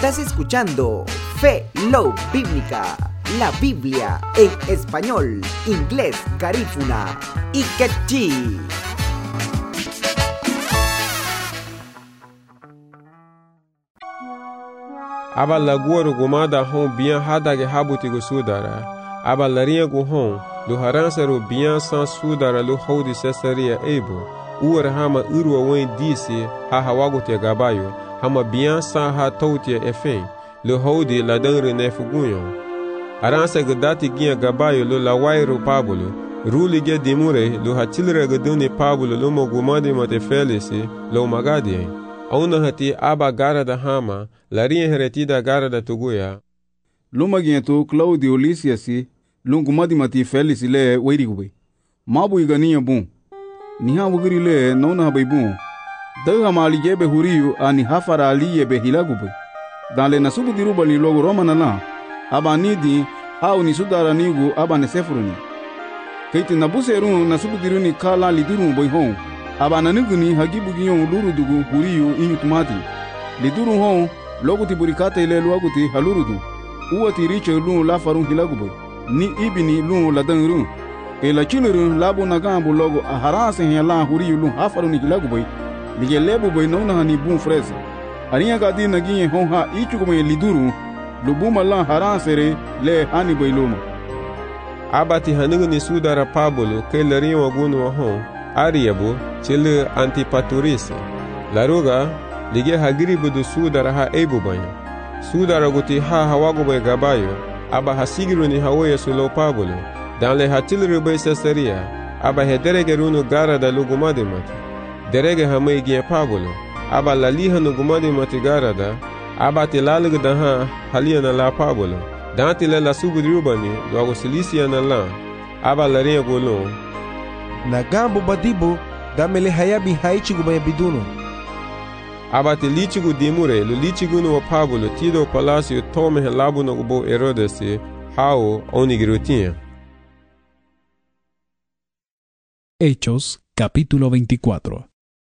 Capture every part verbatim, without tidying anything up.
Estás escuchando Fe Love Bíblica, la Biblia en español, inglés, garífuna y quechí. Aba laguaro gumada hon bien hada ke habuti go sudara. Aba laria go hon lo haransa ro bien sans sudara lo hodi Caesarea ebo. Uar hama urwa wen disi ha hawago te gabayo. Hama bien sans ha touti efen. Lo hodi la dangre ne fugunyo. Aransa gadati gia gabayo lo la wairo pabulo. Ruli ge dimure lo hatilre gaduni pabulo lo mo gumadi mate felisi lo magadi. Auna hati aba gara da hama, larinha heretida gara da tuguya. Lumagiento Claudio Lysiasi, lungumadi mati Felix le weirigube. Mabu igania bun. Niha wugiri le nona habai bun. Daga mali jebe huriyu ani hafara aliye be hilagube. Dan le nasubu diruba ni logo Roma na la. Aba nidi hau ni sudara nigu aba ne sefuruni. Keiti nabuserun nasubu diruni kala lidurun boy hon. Aba nanuguni hagibu giyon lurudugu huriyu inyu tumati. Lidurun hon logo ti burikate ile luaguti halurudu. Uwati riche lun la farun hilagubo. Ni ibini lun la dangrun. E la chilurun labo nagambu logo aharase hela huriyu lun hafarun hilagubo. Lige lebu boy nona hani bun frese. Ariya gadi nagiye hon ha ichugume lidurun. Lubuma lan haransere le hani boy luma. Abati hanuguni sudara pabolo ke larin wagunu wa hon. Ariabu chile Antipaturis. Laruga lige hagiribu du sudara ha ebu banyo. Sudara guti ha hawago bay gabayo. Aba hasigiru ni hawoya sulo pabulo. Dan le hatilru bay Caesarea. Aba hederege runu gara da lugumadi mati. Derege hamay gien pabulo. Aba laliha nugumadi mati gara da. Aba tilalugu da ha halia na la pabulo. Dan tile la subudrubani luago silisia na la. Aba larinha golon. Na gambo badibo gamele hayabi haichigu baya biduno. Abati lichigu dimure lo lichigu no pabulo tido palacio tome helabu no bo Herodesi hao onigirutinha. Hechos capítulo veinticuatro.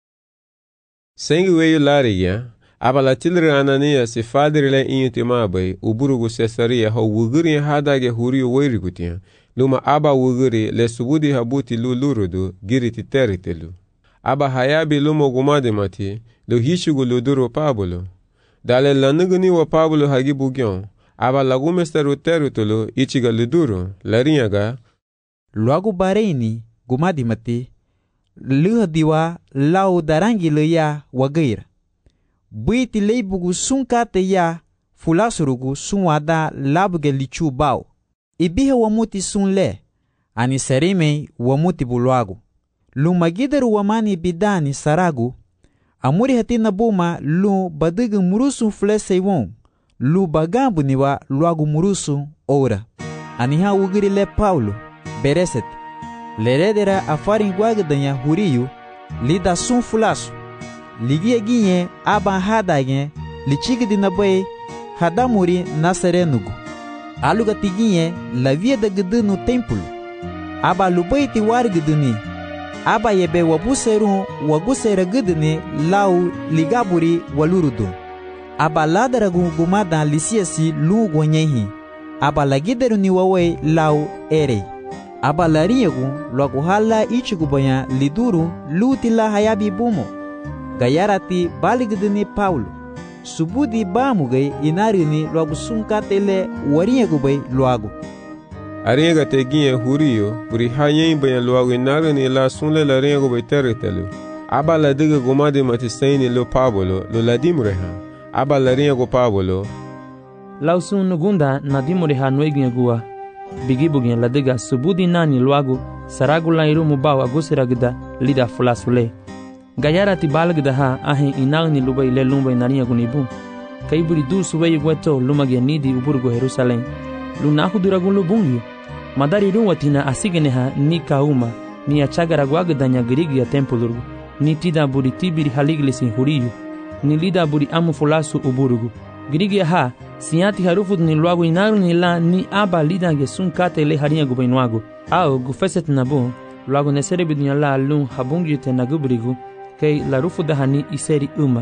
Sengueyo lariya abalatilre Anania se fadrile intimabai uburugu Caesarea ho wuguri hadage huriyo weirigutinha. Luma aba wuguri le subudi habuti lu lurudu giriti teritelu. Aba hayabi lumo gumade mati lo hishugu luduro pabulo. Dale lanuguni wa pabulo hagibu gyon. Aba lagumesteru teritelu ichiga luduro larinyaga. Luagu bareini gumade mati luha diwa lau darangi le ya wagaira. Buiti leibugu sunkate ya fulasurugu sunwada labuge lichu bao. Ibihe wamuti sunle, ani serime wamuti bulwagu. Lumagidaru wamani bidani saragu, amuri hatina buma lu badigu murusu flese won, lu bagambu niwa luagu murusu ora. Aniha ugiri le Paulo, bereset, leredera afarin guagadanya huriyu, lida sun fulasu. Ligie ginye aban hadagen, lichigidi nabaye, hadamuri naserenugu. Aluga tiginye la via da gdu no templo. Aba lubaiti war gduni. Aba yebe wabuseru wagusera gduni lau ligaburi walurudu. Aba ladara gumada lisiasi lu gonyehi. Aba lagideru ni wawe lau ere. Aba lariegu lwaguhala ichigubanya liduru lutila hayabi bumo. Gayarati baligduni Paulo. Subudi bamugai inarini luagu sunkatele wariegubay luagu. Ariega teginye huriyo buri hayen bayan luagu inarini la sunle la riegubay teritelu. Aba la diga gumadi matisaini lo pabulo lo la dimreha. Aba la riegu pabulo. Lausun nugunda na dimreha nueginye gua. Bigibugyen la diga subudi nani luagu saragula irumu bawa agusiragda lida fulasule. Gayara ti balagda ha ahe inagni lubay le lumbay nariya gunibu. Kaiburi dur subay gweto lumagya nidi uburgo Jerusalem. Lunahu duragun lubungi. Madari ruwatina asigene ha ni kauma ni achagara gwagdanya girigi ya tempulurgu. Ni tida buri tibiri haliglisi huriyu. Ni lida buri amu fulasu uburgu. Girigi ha siati harufut ni luagu inaru ni la ni aba lida gesun kate le hariya gubaynuagu. Ao gufeset nabu luagu nesere bidunya la lun habungi te nagubrigu. Kay la rufu dahani iseri uma